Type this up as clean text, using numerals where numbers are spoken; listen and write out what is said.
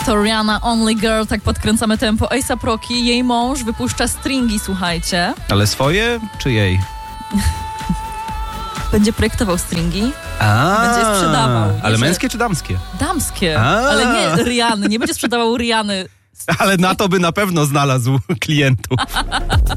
To Rihanna, Only Girl, tak podkręcamy tempo A$AP Rocky. Jej mąż wypuszcza stringi, słuchajcie. Ale swoje czy jej? Będzie projektował stringi. Będzie sprzedawał. Ale męskie czy damskie? Damskie. Ale nie Rihanny. Nie będzie sprzedawał Rihanny. Ale na to by na pewno znalazł klientów.